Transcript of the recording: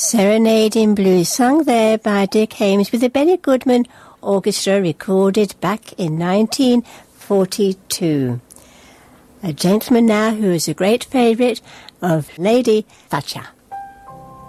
Serenade in Blue, sung there by Dick Haymes with the Benny Goodman Orchestra, recorded back in 1942. A gentleman now who is a great favourite of Lady Thatcher.